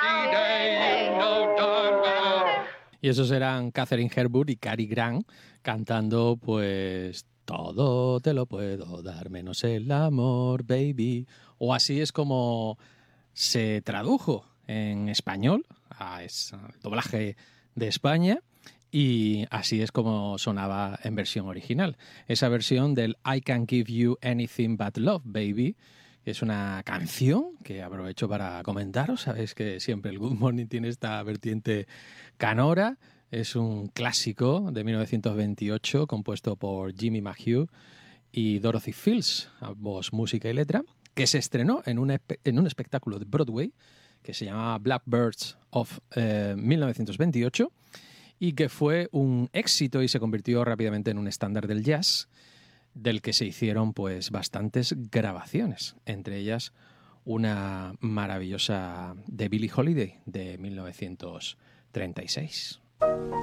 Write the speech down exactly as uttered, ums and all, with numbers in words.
Y esos eran Katharine Hepburn y Cary Grant cantando, pues, todo te lo puedo dar menos el amor, baby. O así es como se tradujo en español, a ese doblaje de España, y así es como sonaba en versión original. Esa versión del I Can't Give You Anything But Love, Baby, es una canción que aprovecho para comentaros. Sabéis que siempre el Good Morning tiene esta vertiente canora. Es un clásico de mil novecientos veintiocho compuesto por Jimmy McHugh y Dorothy Fields, ambos música y letra, que se estrenó en un, en un espectáculo de Broadway que se llamaba Blackbirds of eh, mil novecientos veintiocho y que fue un éxito y se convirtió rápidamente en un estándar del jazz, del que se hicieron pues bastantes grabaciones, entre ellas una maravillosa de Billie Holiday de mil novecientos treinta y seis.